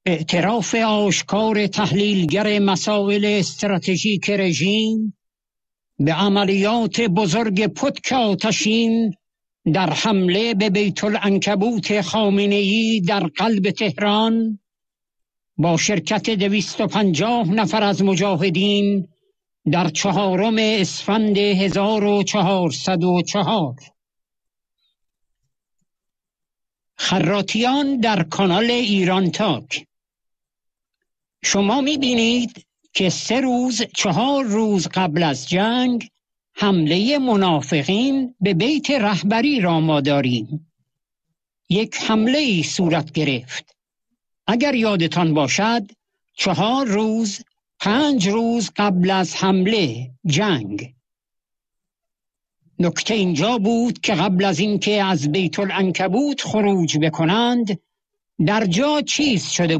اعتراف آشکار تحلیلگر مسائل استراتژیک رژیم به عملیات بزرگ پتک آتشین در حمله به بیت العنکبوت خامنه‌ای در قلب تهران با شرکت 250 نفر از مجاهدین در 4 اسفند 1404. خراطیان در کانال ایران تاک. شما می‌بینید که 4 روز قبل از جنگ حمله منافقین به بیت رهبری را ما داریم. یک حمله ای صورت گرفت. اگر یادتان باشد 5 روز قبل از حمله جنگ. نکته اینجا بود که قبل از اینکه از بیت العنکبوت خروج بکنند در جا چیز شده